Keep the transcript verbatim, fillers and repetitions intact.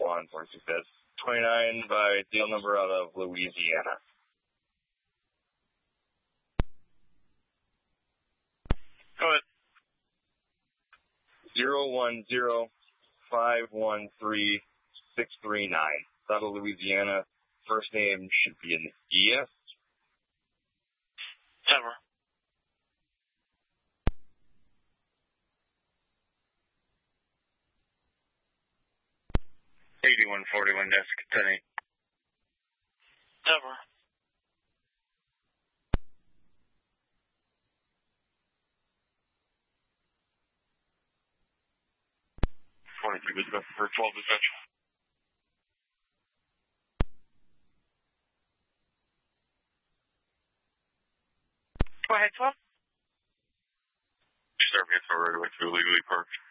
Law enforcement says twenty-nine by deal number out of Louisiana. Go ahead. Zero one zero five one three six three nine. Out of Louisiana. First name should be an E S. Ever. eighty-one forty-one desk, ten eight. Ever. twenty-three dispatch for twelve dispatch. Go ahead, twelve. You start me at right away to illegally parked.